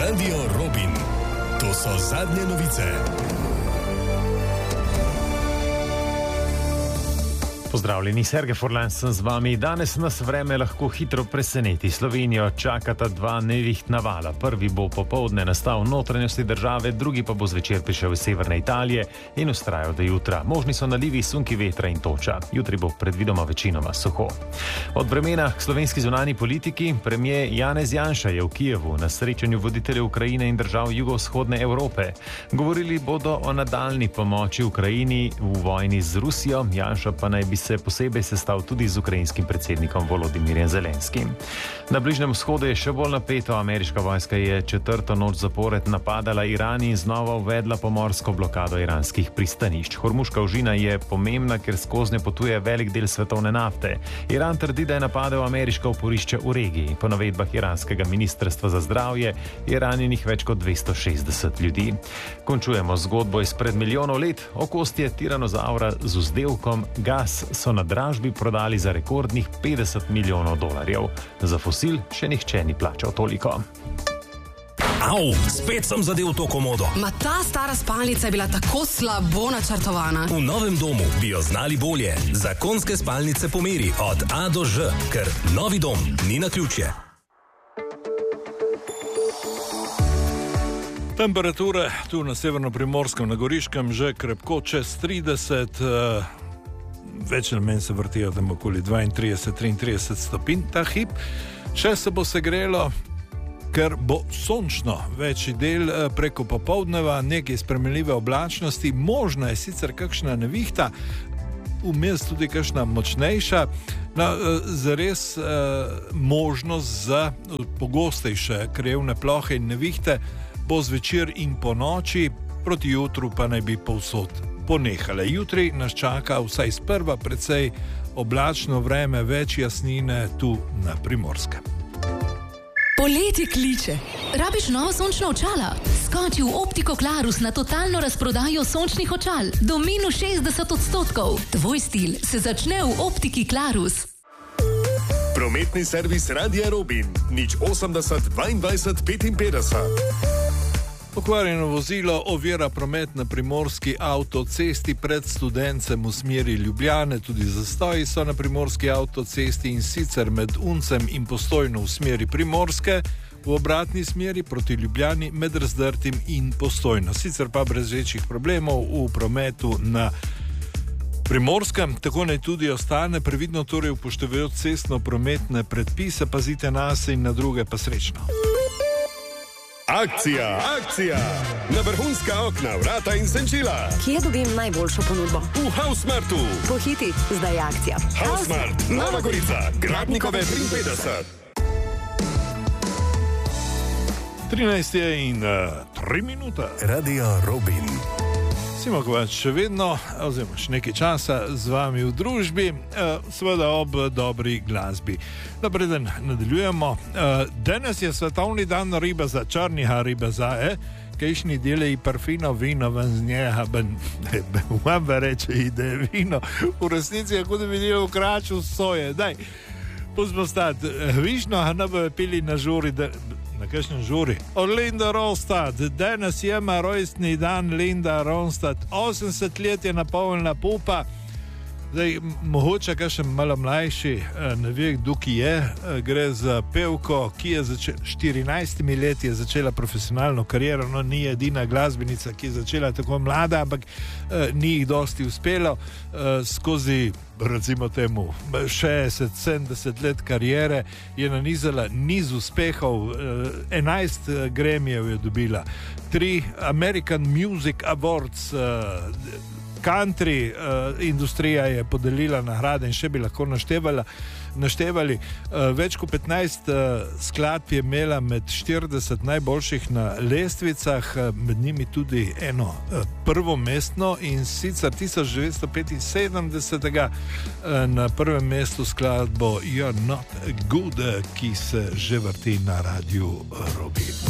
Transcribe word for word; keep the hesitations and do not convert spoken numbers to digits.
Radio Robin. To so zadnje novice. Pozdravljeni, Sergej Furlan sem z vami. Danes nas vreme lahko hitro preseneti. Slovenijo čakata dva nevihtna vala. Prvi bo popoldne nastal v notranjosti države, drugi pa bo zvečer prišel iz severne Italije in vztrajal do jutra. Možni so nalivi, sunki vetra in toča. Jutri bo predvidoma večinoma suho. Od bremena k slovenski zunanji politiki. Premijer Janez Janša je v Kijevu na srečanju voditeljev Ukrajine in držav jugovzhodne Evrope. Govorili bodo o nadaljni pomoči Ukrajini v vojni z Rusijo. Janša pa naj bi se posebej sestal tudi z ukrajinskim predsednikom Volodimirjem Zelenskim. Na Bližnjem vzhodu je še bolj napeto. Ameriška vojska je četrto noč zapored napadala Iran in znova uvedla pomorsko blokado iranskih pristanišč. Hormuška ožina je pomembna, ker skoznjo potuje velik del svetovne nafte. Iran trdi, da je napadel ameriška oporišča v regiji. Po navedbah iranskega ministrstva za zdravje je ranjenih več kot dvesto šestdeset ljudi. Končujemo zgodbo izpred milijonov let. Okostje tiranozaura z vzdevkom gas so na dražbi prodali za rekordnih petdeset milijonov dolarjev. Za fosil še nihče ni plačal toliko. Au, spet sem zadel to komodo. Ma ta stara spalnica je bila tako slabo načrtovana. V novem domu bi jo znali bolje. Zakonske spalnice po meri od A do Ž, ker novi dom ni naključje. Temperature tu na severno-primorskem, na Goriškem že krepko čez trideset, več ali manj se vrtijo tam okoli dvaintrideset do triintrideset stopinj ta hip. Še se bo segrelo, ker bo sončno večji del preko popoldneva, nekaj spremenljive oblačnosti, možna je sicer kakšna nevihta, vmes tudi kakšna močnejša, no, zares možnost za pogostejše krajevne plohe in nevihte bo zvečer in po noči, proti jutru pa naj bi povsod ponehale. Jutri nas čaka vsaj sprva precej oblačno vreme, več jasnine tu na Primorskem. Poletje kliče. Rabiš novo sončno očala? Skoči v Optiko Klarus na totalno razprodajo sončnih očal. Do minus šestdeset odstotkov. Tvoj stil se začne v Optiki Klarus. Prometni servis Radia Robin. Nič osemdeset dvaindvajset petinpetdeset. Pokvarjeno vozilo ovira promet na primorski avtocesti pred Studencem v smeri Ljubljane. Tudi zastoji so na primorski avtocesti, in sicer med Uncem in Postojno v smeri Primorske, v obratni smeri proti Ljubljani med Razdrtim in Postojno. Sicer pa brez večjih problemov v prometu na Primorskem. Tako naj tudi ostane. Previdno torej upoštevajoč cestno-prometne predpise, pazite nase in na druge pa srečno. Akcija, akcija! Na vrhunska okna, vrata in senčila. Kje dobim najboljšo ponudbo? V Hausmartu. Pohiti, zdaj je akcija. Hausmart, Nova Gorica, Gradnikove triinpetdeset. trinajst je in uh, tri minute. Radio Robin. Simo Kovač še vedno, oziroma še nekaj časa z vami v družbi, eh, seveda ob dobri glasbi. Da preden nadaljujemo, eh, danes je svetovni dan ribeza, črniha ribeza, eh? Kajšni deleji parfino, vino ven z njeha, ben, vam pa reče, da je vino. V resnici je kot da bi delal kraču soje. Daj, pustimo stati. Višno, a ne bo pili na žuri, da... Na kakšnem žuri? Od Linda Ronstadt. Danes je ima rojstni dan Linda Ronstadt. osemdeset let je napolnila pupa. Zdaj, mogoče kakšen malo mlajši, ne ve, kdo ki je. Gre za pevko, ki je začela, štirinajstimi leti je začela profesionalno kariero. No, ni edina glasbenica, ki je začela tako mlada, ampak eh, ni jih dosti uspelo. Eh, skozi, recimo temu, šestdeset sedemdeset let kariere je nanizala niz uspehov. Eh, enajst Grammyjev je dobila. Tri American Music Awards, eh, country uh, industrija je podelila nagrade in še bi lahko naštevala, naštevali. Uh, več kot petnajst uh, skladb je imela med štirideset najboljših na lestvicah, uh, med njimi tudi eno uh, prvo mestno, in sicer tisoč devetsto petinsedemdeset uh, na prvem mestu skladbo You're Not Good, ki se že vrti na Radiu Robin.